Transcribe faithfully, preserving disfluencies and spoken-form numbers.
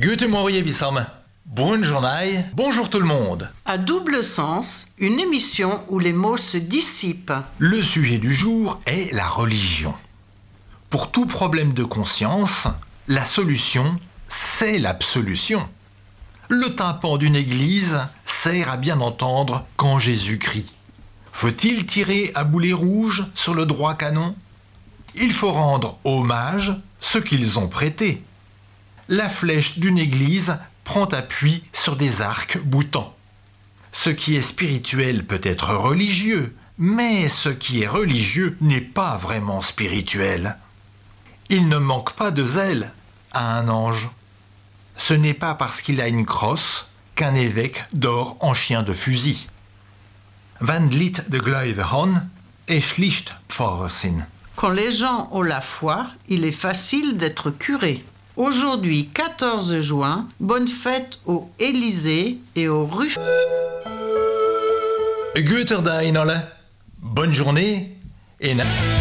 Guten Morgen, Wissam. Bonne journée, bonjour tout le monde. À double sens, une émission où les mots se dissipent. Le sujet du jour est la religion. Pour tout problème de conscience, la solution, c'est l'absolution. Le tympan d'une église sert à bien entendre quand Jésus crie. Faut-il tirer à boulet rouge sur le droit canon ? Il faut rendre hommage ce qu'ils ont prêté. La flèche d'une église prend appui sur des arcs boutants. Ce qui est spirituel peut être religieux, mais ce qui est religieux n'est pas vraiment spirituel. Il ne manque pas de zèle à un ange. Ce n'est pas parce qu'il a une crosse qu'un évêque dort en chien de fusil. Van Lied de Gläubigen est schlicht Pfarrersinn. Quand les gens ont la foi, il est facile d'être curé. Aujourd'hui, quatorze juin, bonne fête au Élysée et au Ruf... Guter Dag alle. Bonne journée et na...